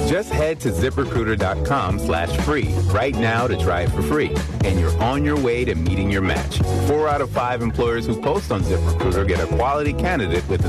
Just head to ZipRecruiter.com/free right now to try it for free. And you're on your way to meeting your match. 4 out of 5 employers who post on ZipRecruiter get a quality candidate with